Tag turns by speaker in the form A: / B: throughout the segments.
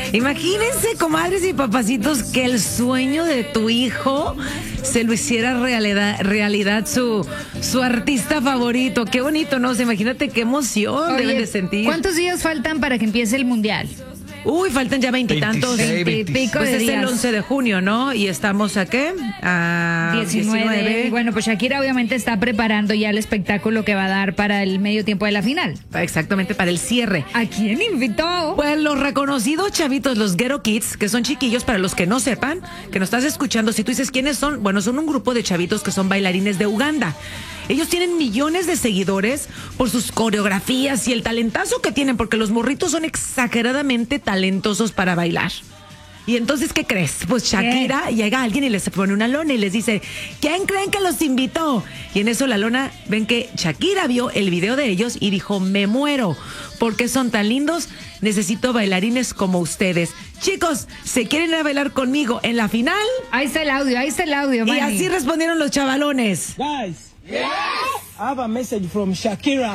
A: Imagínense, comadres y papacitos, que el sueño de tu hijo se lo hiciera realidad su artista favorito. Qué bonito, ¿no? O sea, imagínate qué emoción deben de sentir.
B: ¿Cuántos días faltan para que empiece el mundial?
A: Uy, faltan ya veintitantos.
B: Pico
A: pues
B: de
A: es
B: días.
A: el 11 de junio, ¿no? Y estamos ¿a qué? A
B: 19. Y bueno, pues Shakira obviamente está preparando ya el espectáculo que va a dar para el medio tiempo de la final.
A: Exactamente, para el cierre.
B: ¿A quién invitó?
A: Pues los reconocidos chavitos, los Ghetto Kids, que son chiquillos, para los que no sepan, que nos estás escuchando, si tú dices quiénes son, bueno, son un grupo de chavitos que son bailarines de Uganda. Ellos tienen millones de seguidores por sus coreografías y el talentazo que tienen, porque los morritos son exageradamente talentosos para bailar. Y entonces, ¿qué crees? Pues Shakira, llega alguien y les pone una lona y les dice, ¿quién creen que los invitó? Y en eso la lona, ven que Shakira vio el video de ellos y dijo, me muero, porque son tan lindos, necesito bailarines como ustedes. Chicos, ¿se quieren ir a bailar conmigo en la final?
B: Ahí está el audio,
A: Y
B: Manny.
A: así respondieron los chavalones.
C: Guys, yes. I have a message from Shakira.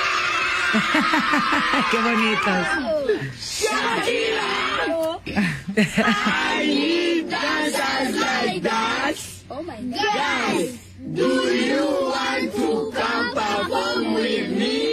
A: Qué bonitos.
C: Shakira, I need dancers like that.
D: Oh my God.
C: Guys, do you want to come perform with me?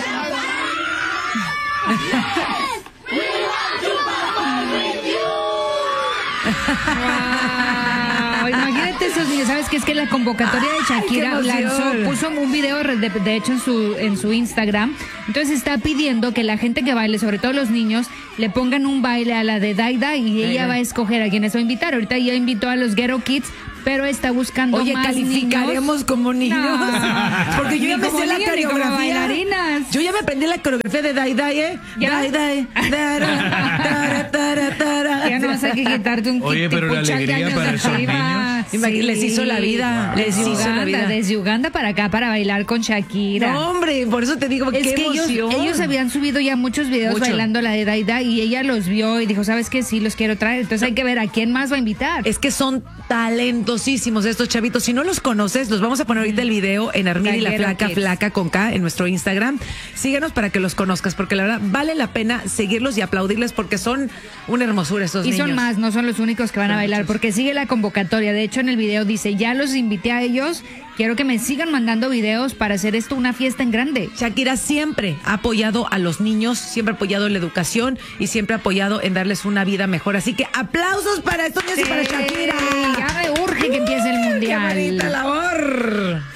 C: Yes, we want to perform with you.
B: Wow, imagínate esos niños. ¿Sabes qué? Es que la convocatoria de Shakira
A: qué emoción.
B: puso un video de hecho en su Instagram. Entonces está pidiendo que la gente que baile, sobre todo los niños, le pongan un baile a la de Daida y ella va a escoger a quienes va a invitar. Ahorita ya invitó a los Ghetto Kids, pero está buscando
A: Oye,
B: más
A: calificaremos
B: niños.
A: como niños.
B: No.
A: Porque yo ya
B: Ni
A: me
B: como
A: sé la
B: niños, ni como
A: coreografía.
B: bailarinas.
A: Yo ya me aprendí la coreografía de Dai Dai, ¿eh?
B: ¿Ya?
A: Dai Dai.
B: Ya no vas a que quitarte un
E: Oye, pero la
B: tipuchac de
E: alegría
B: años
E: para
B: de
E: esos
B: arriba.
A: niños. Les hizo la vida. Les hizo la vida.
B: Desde Uganda para acá para bailar con Shakira.
A: No, hombre, por eso te digo,
B: Es
A: qué
B: que
A: emoción.
B: ellos habían subido ya muchos videos
A: Mucho.
B: bailando la de Daida y ella los vio y dijo, ¿sabes qué? Sí, los quiero traer. Entonces hay que ver a quién más va a invitar.
A: Es que son talentosísimos estos chavitos. Si no los conoces, los vamos a poner ahorita el video en Armida y la
B: Ghetto
A: Flaca,
B: Kids.
A: Flaca con K en nuestro Instagram. Síguenos para que los conozcas, porque la verdad vale la pena seguirlos y aplaudirles porque son una hermosura estos
B: Y
A: niños.
B: son más, no son los únicos que van a bailar, porque sigue la convocatoria. De hecho, en el video dice, ya los invité a ellos, quiero que me sigan mandando videos para hacer esto una fiesta en grande.
A: Shakira siempre ha apoyado a los niños, siempre ha apoyado la educación y siempre ha apoyado en darles una vida mejor. Así que aplausos para estos niños y para Shakira.
B: Ya me urge que empiece el mundial.
A: ¡Qué bonita labor!